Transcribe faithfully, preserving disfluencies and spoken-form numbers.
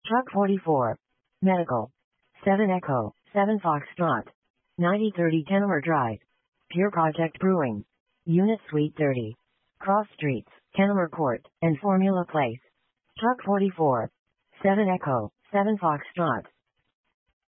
Truck forty-four. Medical. seven Echo, seven Foxtrot. ninety thirty Kennemer Drive. Pure Project Brewing. Unit Suite thirty. Cross Streets, Kennemer Court, and Formula Place. Truck forty-four. seven Echo, seven Foxtrot.